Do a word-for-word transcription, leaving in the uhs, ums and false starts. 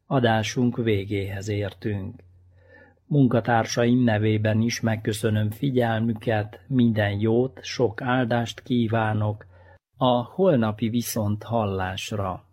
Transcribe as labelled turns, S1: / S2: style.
S1: Adásunk végéhez értünk. Munkatársaim nevében is megköszönöm figyelmüket, minden jót, sok áldást kívánok, a holnapi viszonthallásra.